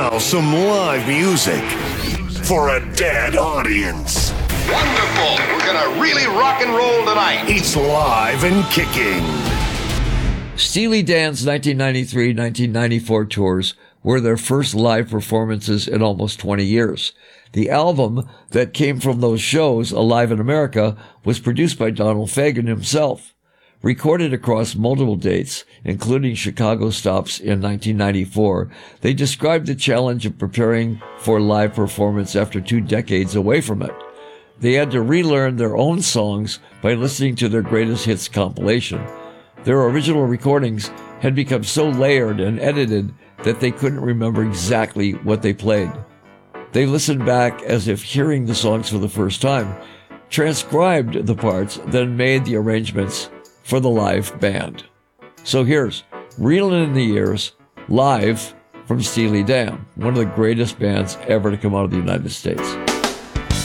Now some live music for a dead audience. Wonderful. We're going to really rock and roll tonight. It's live and kicking. Steely Dan's 1993-1994 tours were their first live performances in almost 20 years. The album that came from those shows, Alive in America, was produced by Donald Fagen himself. Recorded across multiple dates, including Chicago stops in 1994, they described the challenge of preparing for live performance after 2 decades away from it. They had to relearn their own songs by listening to their greatest hits compilation. Their original recordings had become so layered and edited that they couldn't remember exactly what they played. They listened back as if hearing the songs for the first time, transcribed the parts, then made the arrangements for the live band. So here's Reelin' in the Years, live from Steely Dan, one of the greatest bands ever to come out of the United States.